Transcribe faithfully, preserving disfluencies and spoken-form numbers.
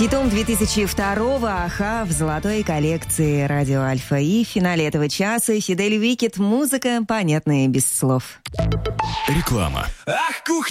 Хитом две тысячи второго «Аха» в золотой коллекции «Радио Альфа». И в финале этого часа Фидель Уикет, музыка, понятная без слов. Реклама. Ах, кухня!